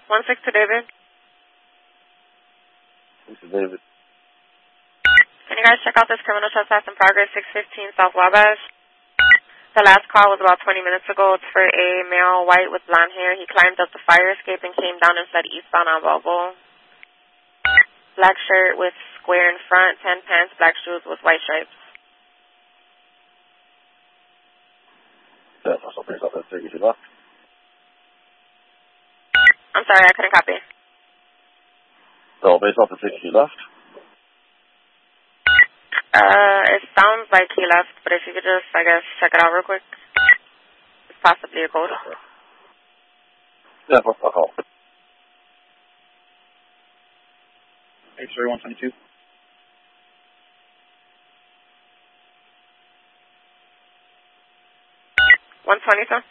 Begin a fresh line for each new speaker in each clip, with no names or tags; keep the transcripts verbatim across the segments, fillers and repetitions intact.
one six two David.
This is David.
Can you guys check out this criminal trespass in progress, six fifteen South Wabash? The last call was about twenty minutes ago. It's for a male white with blonde hair. He climbed up the fire escape and came down and fled eastbound on Volvo. Black shirt with square in front, tan pants, black shoes with white stripes.
Yeah, so based off that figure you left.
I'm sorry, I couldn't copy.
So based off the figure you left?
Uh, it sounds like he left, but if you could just, I guess, check it out real quick. It's possibly a code.
Yeah, what's the call?
X-ray one twenty-two.
one twenty, sir?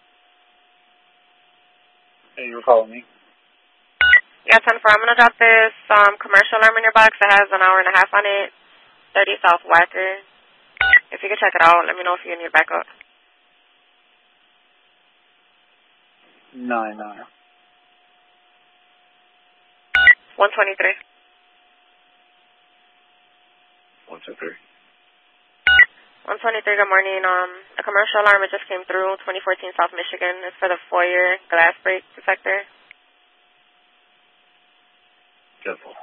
Hey, you were calling me?
Yeah, ten four. I'm going to drop this um, commercial alarm in your box. It has an hour and a half on it. thirty South Wacker. If you could check it out, let me know if you need backup.
Nine, nine.
one twenty-three.
One, two, three.
one twenty-three, good morning. Um, a commercial alarm, it just came through, twenty fourteen South Michigan. It's for the foyer glass break detector.
Careful.